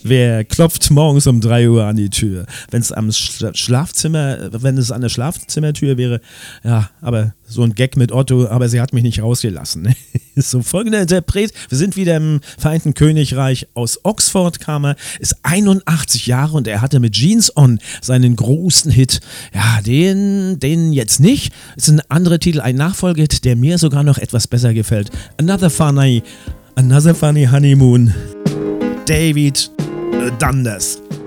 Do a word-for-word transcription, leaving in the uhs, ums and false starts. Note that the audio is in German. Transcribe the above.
Wer klopft morgens um drei Uhr an die Tür? Wenn es am Schla- Schlafzimmer, wenn es an der Schlafzimmertür wäre, ja, aber so ein Gag mit Otto, aber sie hat mich nicht rausgelassen. Ne? So, folgender Interpret, wir sind wieder im Vereinten Königreich, aus Oxford kam er, ist einundachtzig Jahre und er hatte mit Jeans On seinen großen Hit. Ja, den, den jetzt nicht. Ist ein anderer Titel, ein Nachfolgehit, der mir sogar noch etwas besser gefällt. Another Funny, Another Funny Honeymoon. David Dundas.